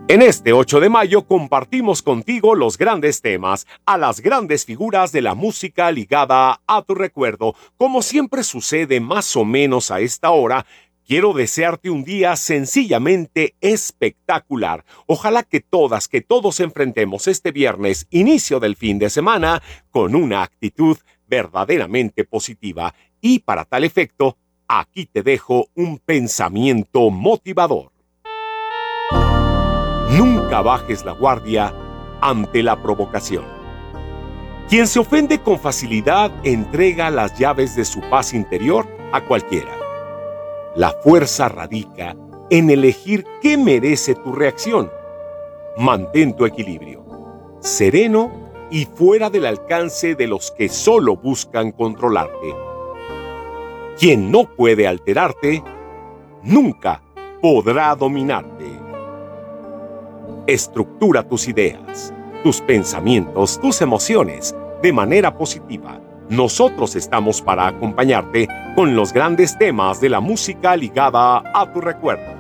En este 8 de mayo compartimos contigo los grandes temas, a las grandes figuras de la música ligada a tu recuerdo. Como siempre sucede más o menos a esta hora, quiero desearte un día sencillamente espectacular. Ojalá que todas, que todos enfrentemos este viernes, inicio del fin de semana, con una actitud verdaderamente positiva. Y para tal efecto, aquí te dejo un pensamiento motivador. Nunca bajes la guardia ante la provocación. Quien se ofende con facilidad entrega las llaves de su paz interior a cualquiera. La fuerza radica en elegir qué merece tu reacción. Mantén tu equilibrio, sereno y fuera del alcance de los que solo buscan controlarte. Quien no puede alterarte, nunca podrá dominarte. Estructura tus ideas, tus pensamientos, tus emociones de manera positiva. Nosotros estamos para acompañarte con los grandes temas de la música ligada a tu recuerdo.